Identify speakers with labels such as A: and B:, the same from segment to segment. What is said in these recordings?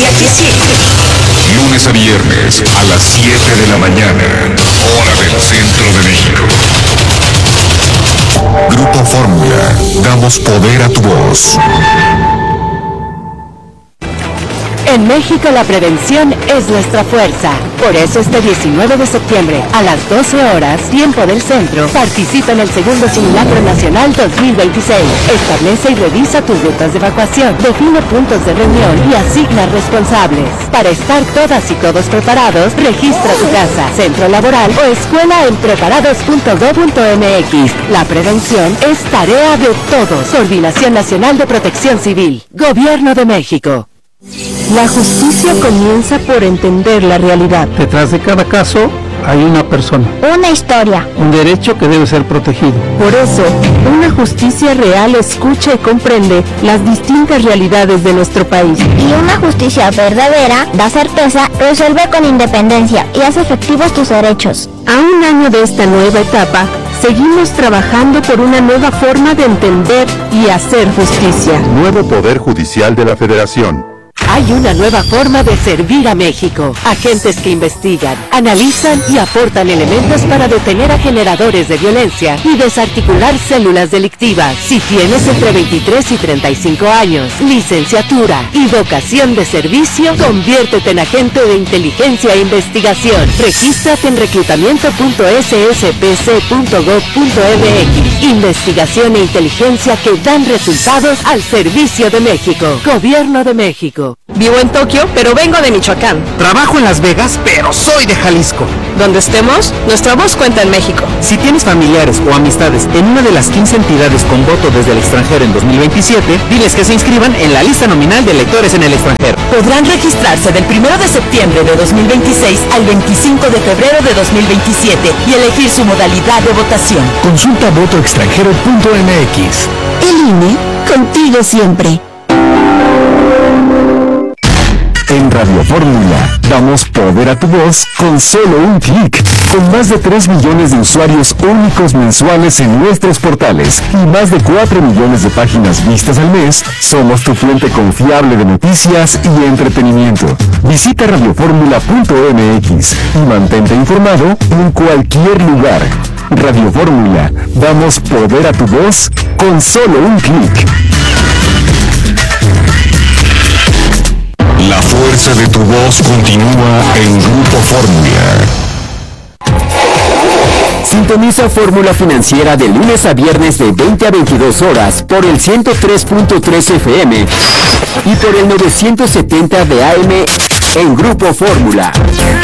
A: 97.
B: Lunes a viernes a las 7 de la mañana, hora del centro de México. Grupo Fórmula, damos poder a tu voz.
C: En México la prevención es nuestra fuerza. Por eso este 19 de septiembre, a las 12 horas, tiempo del centro, participa en el segundo Simulacro Nacional 2026. Establece y revisa tus rutas de evacuación, define puntos de reunión y asigna responsables. Para estar todas y todos preparados, registra tu casa, centro laboral o escuela en preparados.gov.mx. La prevención es tarea de todos. Coordinación Nacional de Protección Civil. Gobierno de México. La justicia comienza por entender la realidad.
D: Detrás de cada caso hay una persona.
E: Una historia.
D: Un derecho que debe ser protegido.
C: Por eso, una justicia real escucha y comprende las distintas realidades de nuestro país.
E: Y una justicia verdadera da certeza, resuelve con independencia y hace efectivos tus derechos.
C: A un año de esta nueva etapa, seguimos trabajando por una nueva forma de entender y hacer justicia.
F: Nuevo Poder Judicial de la Federación.
C: Hay una nueva forma de servir a México. Agentes que investigan, analizan y aportan elementos para detener a generadores de violencia y desarticular células delictivas. Si tienes entre 23 y 35 años, licenciatura y vocación de servicio, conviértete en agente de inteligencia e investigación. Regístrate en reclutamiento.sspc.gov.mx. Investigación e inteligencia que dan resultados al servicio de México. Gobierno de México.
G: Vivo en Tokio, pero vengo de Michoacán.
H: Trabajo en Las Vegas, pero soy de Jalisco.
G: Donde estemos, nuestra voz cuenta en México.
H: Si tienes familiares o amistades en una de las 15 entidades con voto desde el extranjero en 2027, diles que se inscriban en la lista nominal de electores en el extranjero.
G: Podrán registrarse del 1 de septiembre de 2026 al 25 de febrero de 2027 y elegir su modalidad de votación.
I: Consulta votoextranjero.mx.
C: El INE, contigo siempre.
I: En Radio Fórmula, damos poder a tu voz con solo un clic. Con más de 3 millones de usuarios únicos mensuales en nuestros portales y más de 4 millones de páginas vistas al mes, somos tu fuente confiable de noticias y entretenimiento. Visita radioformula.mx y mantente informado en cualquier lugar. Radio Fórmula, damos poder a tu voz con solo un clic.
B: La fuerza de tu voz continúa en Grupo Fórmula.
J: Sintoniza Fórmula Financiera de lunes a viernes de 20 a 22 horas por el 103.3 FM y por el 970 de AM en Grupo Fórmula.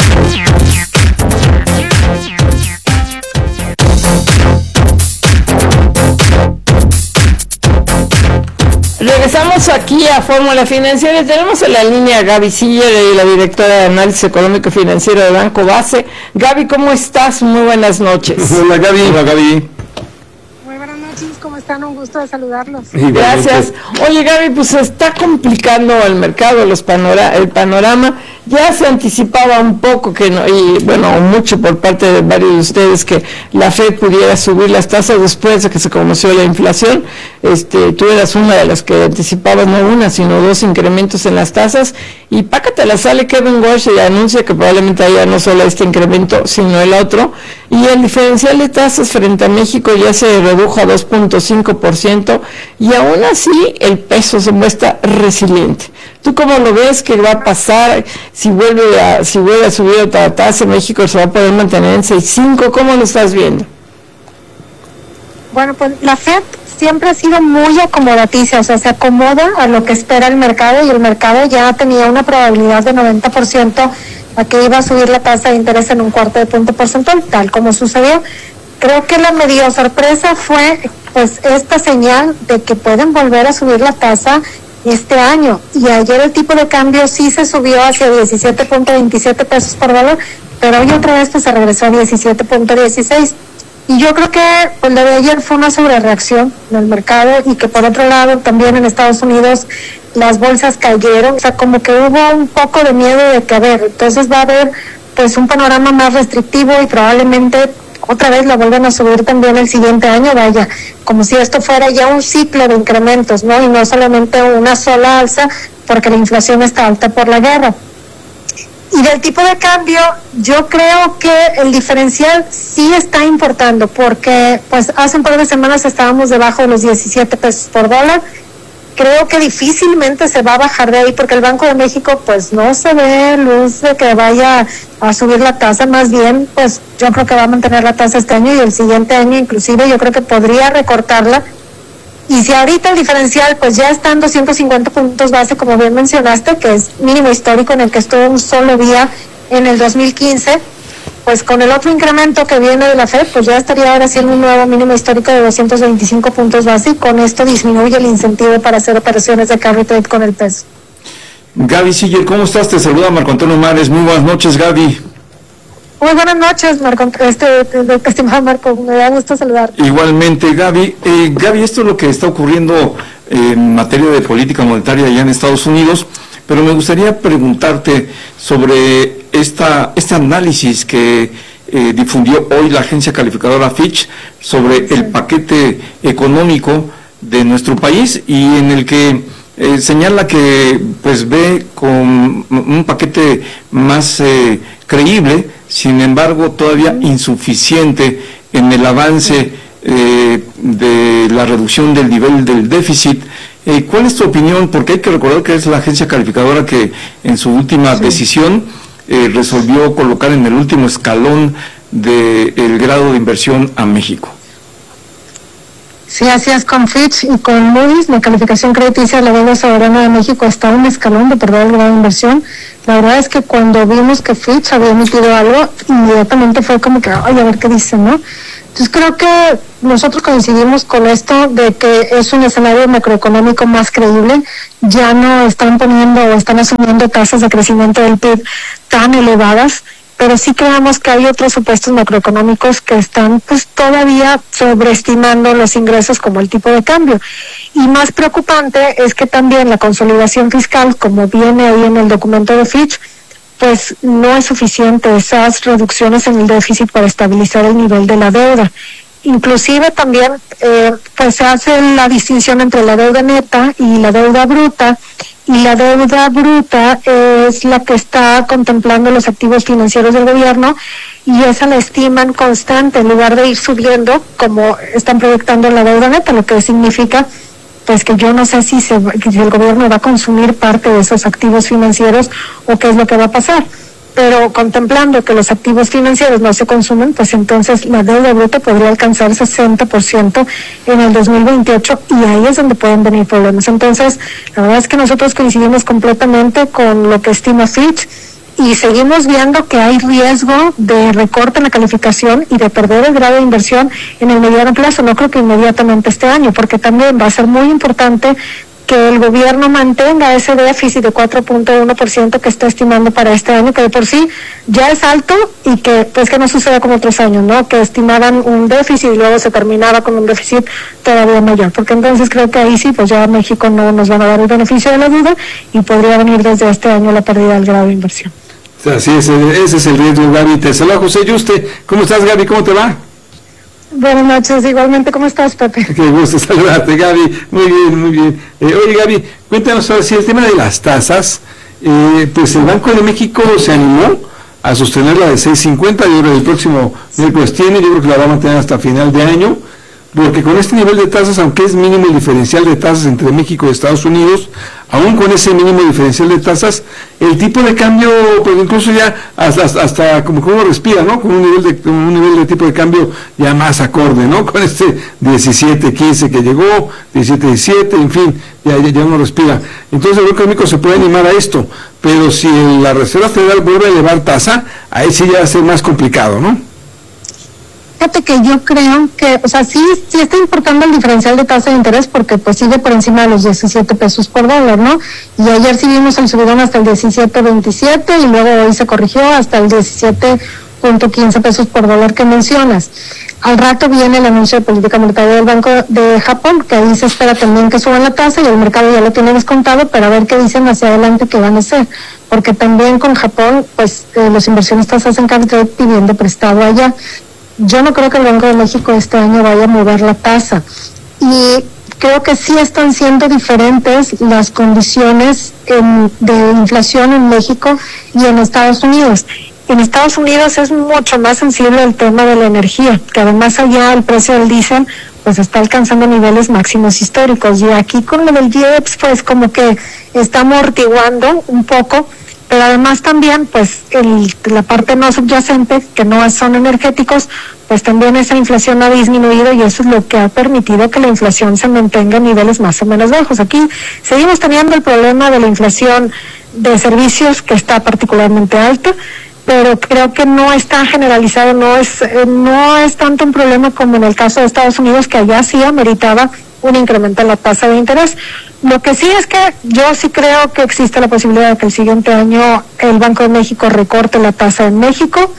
K: Regresamos aquí a Fórmula Financiera. Tenemos en la línea a Gaby Siller, la directora de Análisis Económico y Financiero de Banco Base. Gaby, ¿cómo estás? Muy buenas noches.
D: Hola Gaby. Hola Gaby.
L: Muy buenas noches, ¿cómo están? Un gusto de saludarlos.
K: Gracias. Oye Gaby, pues se está complicando el mercado, el panorama. Ya se anticipaba un poco que no, y bueno, mucho por parte de varios de ustedes, que la Fed pudiera subir las tasas después de que se conoció la inflación. Tú eras una de las que anticipabas no una, sino 2 incrementos en las tasas, y pácatela, sale Kevin Walsh y anuncia que probablemente haya no solo este incremento, sino el otro, y el diferencial de tasas frente a México ya se redujo a 2.5%, y aún así el peso se muestra resiliente. ¿Tú cómo lo ves? ¿Qué va a pasar? Si vuelve a subir otra tasa, México se va a poder mantener en 6.5. ¿Cómo lo estás viendo?
L: Bueno, pues la Fed siempre ha sido muy acomodaticia, o sea, se acomoda a lo que espera el mercado, y el mercado ya tenía una probabilidad de 90% a que iba a subir la tasa de interés en 1/4 de punto porcentual, tal como sucedió. Creo que la medio sorpresa fue pues esta señal de que pueden volver a subir la tasa este año, y ayer el tipo de cambio sí se subió hacia 17.27 pesos por dólar, pero hoy otra vez pues se regresó a 17.16, y yo creo que pues lo de ayer fue una sobrereacción en el mercado, y que por otro lado también en Estados Unidos las bolsas cayeron, o sea, como que hubo un poco de miedo de que, a ver, entonces va a haber pues un panorama más restrictivo y probablemente otra vez la vuelven a subir también el siguiente año, vaya, como si esto fuera ya un ciclo de incrementos, ¿no? Y no solamente una sola alza, porque la inflación está alta por la guerra. Y del tipo de cambio, yo creo que el diferencial sí está importando, porque pues hace un par de semanas estábamos debajo de los 17 pesos por dólar. Creo que difícilmente se va a bajar de ahí, porque el Banco de México pues no se ve luz de que vaya a subir la tasa, más bien pues yo creo que va a mantener la tasa este año y el siguiente año inclusive yo creo que podría recortarla. Y si ahorita el diferencial pues ya está en 250 puntos base, como bien mencionaste, que es mínimo histórico en el que estuvo un solo día en el 2015, pues con el otro incremento que viene de la FED, pues ya estaría ahora haciendo un nuevo mínimo histórico de 225 puntos base, y con esto disminuye el incentivo para hacer operaciones de carry trade con el peso.
A: Gaby Siller, ¿cómo estás? Te saluda Marco Antonio Mares. Muy buenas noches, Gaby.
L: Muy buenas noches, Marco, estimado Marco, me da gusto saludarte.
A: Igualmente, Gaby. Gaby, esto es lo que está ocurriendo en materia de política monetaria allá en Estados Unidos, pero me gustaría preguntarte sobre este análisis que difundió hoy la agencia calificadora Fitch sobre el paquete económico de nuestro país, y en el que señala que pues ve con un paquete más creíble, sin embargo todavía insuficiente en el avance de la reducción del nivel del déficit. ¿Cuál es tu opinión? Porque hay que recordar que es la agencia calificadora que en su última decisión resolvió colocar en el último escalón del grado de inversión a México.
L: Sí, así es, con Fitch y con Moody's, la calificación crediticia de la deuda soberana de México está un escalón de perder el grado de inversión. La verdad es que cuando vimos que Fitch había emitido algo, inmediatamente fue como que, ay, a ver qué dicen, ¿no? Entonces creo que nosotros coincidimos con esto de que es un escenario macroeconómico más creíble. Ya no están poniendo o están asumiendo tasas de crecimiento del PIB tan elevadas, pero sí creemos que hay otros supuestos macroeconómicos que están pues todavía sobreestimando los ingresos, como el tipo de cambio. Y más preocupante es que también la consolidación fiscal, como viene ahí en el documento de Fitch, pues no es suficiente esas reducciones en el déficit para estabilizar el nivel de la deuda. Inclusive también pues se hace la distinción entre la deuda neta y la deuda bruta, y la deuda bruta es la que está contemplando los activos financieros del gobierno, y esa la estiman constante en lugar de ir subiendo como están proyectando la deuda neta, lo que significa pues que yo no sé si el gobierno va a consumir parte de esos activos financieros o qué es lo que va a pasar. Pero contemplando que los activos financieros no se consumen, pues entonces la deuda bruta podría alcanzar 60% en el 2028, y ahí es donde pueden venir problemas. Entonces, la verdad es que nosotros coincidimos completamente con lo que estima Fitch, y seguimos viendo que hay riesgo de recorte en la calificación y de perder el grado de inversión en el mediano plazo. No creo que inmediatamente este año, porque también va a ser muy importante que el gobierno mantenga ese déficit de 4.1% que está estimando para este año, que de por sí ya es alto, y que pues que no suceda como otros años, ¿no? Que estimaban un déficit y luego se terminaba con un déficit todavía mayor, porque entonces creo que ahí sí, pues ya a México no nos van a dar el beneficio de la duda, y podría venir desde este año la pérdida del grado de inversión.
A: Así es, ese es el riesgo, Gaby. Te saluda José Yuste. ¿Cómo estás, Gaby? ¿Cómo te va?
L: Buenas noches, igualmente. ¿Cómo estás, Pepe?
A: Qué gusto saludarte, Gaby. Muy bien, muy bien. Oye, Gaby, cuéntanos ahora si el tema de las tasas, pues el Banco de México se animó a sostener la de 6.50, yo creo que el próximo miércoles tiene, yo creo que la va a mantener hasta final de año, porque con este nivel de tasas, aunque es mínimo el diferencial de tasas entre México y Estados Unidos, aún con ese mínimo diferencial de tasas, el tipo de cambio, pues incluso ya hasta como que uno respira, ¿no? Con un nivel de tipo de cambio ya más acorde, ¿no? Con este 17.15 que llegó, 17.17, en fin, ya uno respira. Entonces el Banco de México se puede animar a esto, pero si la Reserva Federal vuelve a elevar tasa, ahí sí ya va a ser más complicado, ¿no?
L: Fíjate que yo creo que, o sea, sí está importando el diferencial de tasa de interés, porque pues sigue por encima de los 17 pesos por dólar, ¿no? Y ayer sí vimos el subidón hasta el 17.27, y luego hoy se corrigió hasta el 17.15 pesos por dólar que mencionas. Al rato viene el anuncio de política monetaria del Banco de Japón, que ahí se espera también que suban la tasa, y el mercado ya lo tiene descontado, pero a ver qué dicen hacia adelante que van a hacer, porque también con Japón, pues los inversionistas hacen carry trade pidiendo prestado allá. Yo no creo que el Banco de México este año vaya a mover la tasa. Y creo que sí están siendo diferentes las condiciones de inflación en México y en Estados Unidos. En Estados Unidos es mucho más sensible el tema de la energía, que además allá el precio del diésel pues está alcanzando niveles máximos históricos, y aquí con lo del IEPS pues como que está amortiguando un poco, pero además también pues la parte no subyacente, que no son energéticos, pues también esa inflación ha disminuido, y eso es lo que ha permitido que la inflación se mantenga en niveles más o menos bajos. Aquí seguimos teniendo el problema de la inflación de servicios, que está particularmente alta, pero creo que no está generalizado, no es tanto un problema como en el caso de Estados Unidos, que allá sí ameritaba un incremento en la tasa de interés. Lo que sí es que yo sí creo que existe la posibilidad de que el siguiente año el Banco de México recorte la tasa en México,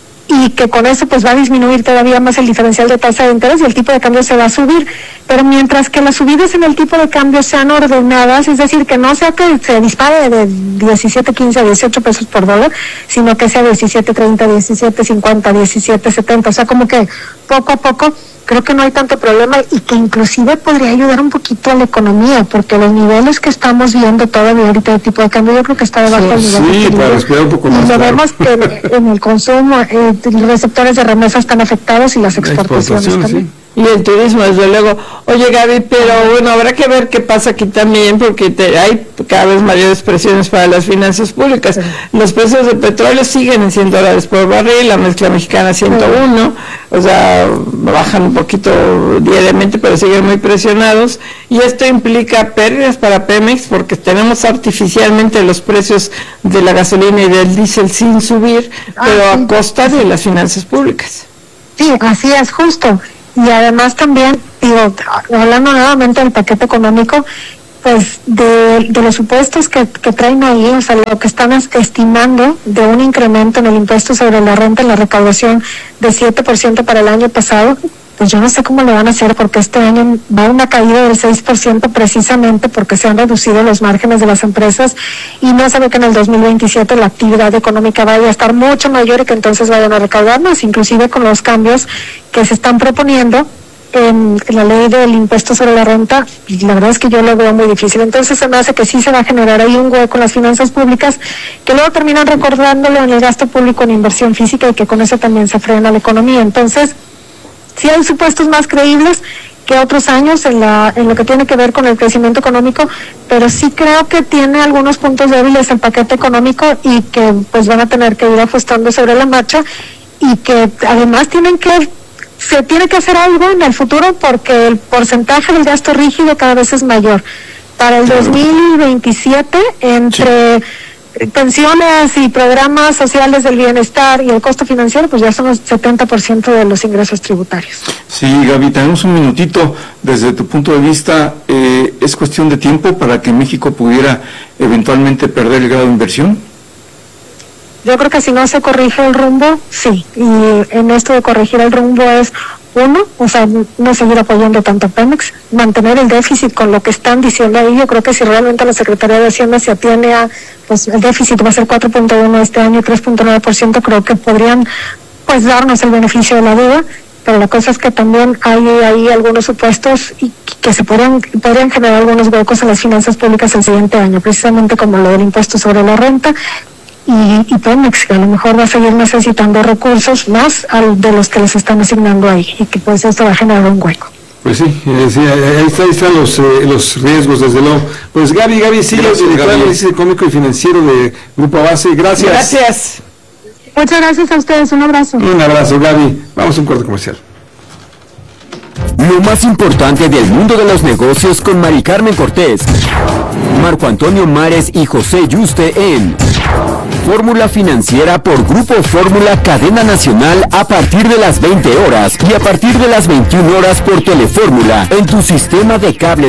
L: y que con eso pues va a disminuir todavía más el diferencial de tasa de interés y el tipo de cambio se va a subir. Pero mientras que las subidas en el tipo de cambio sean ordenadas, es decir, que no sea que se dispare de 17.15 a 18 pesos por dólar, sino que sea 17.30, 17.50, 17.70, o sea, como que poco a poco, creo que no hay tanto problema, y que inclusive podría ayudar un poquito a la economía, porque los niveles que estamos viendo todavía ahorita de tipo de cambio, yo creo que está debajo del nivel.
A: Sí, para respirar un poco más.
L: Y lo vemos que en el consumo, los receptores de remesas están afectados, y las exportaciones también.
K: Sí. Y el turismo, desde luego. Oye, Gaby, pero bueno, habrá que ver qué pasa aquí también, porque hay cada vez mayores presiones para las finanzas públicas. Los precios del petróleo siguen en $100 por barril, la mezcla mexicana 101, o sea, bajan un poquito diariamente, pero siguen muy presionados, y esto implica pérdidas para Pemex, porque tenemos artificialmente los precios de la gasolina y del diésel sin subir, pero a costa de las finanzas públicas.
L: Sí, así es, justo. Y además también, hablando nuevamente del paquete económico, pues de los supuestos que traen ahí, o sea, lo que están estimando de un incremento en el impuesto sobre la renta, en la recaudación de 7% para el año pasado, pues yo no sé cómo le van a hacer, porque este año va una caída del 6% precisamente porque se han reducido los márgenes de las empresas, y no se ve que en el 2027 la actividad económica vaya a estar mucho mayor y que entonces vayan a recaudar más, inclusive con los cambios que se están proponiendo en la ley del impuesto sobre la renta. Y la verdad es que yo lo veo muy difícil. Entonces se me hace que sí se va a generar ahí un hueco en las finanzas públicas, que luego terminan recordándolo en el gasto público en inversión física, y que con eso también se frena la economía. Entonces sí hay supuestos más creíbles que otros años en lo que tiene que ver con el crecimiento económico, pero sí creo que tiene algunos puntos débiles el paquete económico, y que pues van a tener que ir ajustando sobre la marcha, y que además se tiene que hacer algo en el futuro, porque el porcentaje del gasto rígido cada vez es mayor. Para el 2027, entre pensiones y programas sociales del bienestar y el costo financiero, pues ya son el 70% de los ingresos tributarios.
A: Sí, Gaby, tenemos un minutito. Desde tu punto de vista, ¿es cuestión de tiempo para que México pudiera eventualmente perder el grado de inversión?
L: Yo creo que si no se corrige el rumbo, sí. Y en esto de corregir el rumbo es, uno, o sea, no seguir apoyando tanto a Pemex, mantener el déficit con lo que están diciendo ahí. Yo creo que si realmente la Secretaría de Hacienda se atiene a, pues el déficit va a ser 4.1 este año y 3.9%, creo que podrían pues darnos el beneficio de la duda, pero la cosa es que también hay ahí algunos supuestos y que se podrían generar algunos huecos en las finanzas públicas el siguiente año, precisamente como lo del impuesto sobre la renta, y Pemex, que a lo mejor va a seguir necesitando recursos más de los que les están asignando ahí, y que pues esto va a generar un hueco.
M: Pues sí, ahí están los riesgos, desde luego. Pues Gaby sigue el análisis económico y financiero de Grupo Base. Gracias.
K: Gracias.
L: Muchas gracias a ustedes, un abrazo.
M: Un abrazo, Gaby. Vamos a un corte comercial.
J: Lo más importante del mundo de los negocios con Mari Carmen Cortés, Marco Antonio Mares y José Yuste en Fórmula Financiera por Grupo Fórmula Cadena Nacional, a partir de las 20 horas y a partir de las 21 horas por Telefórmula, en tu sistema de cable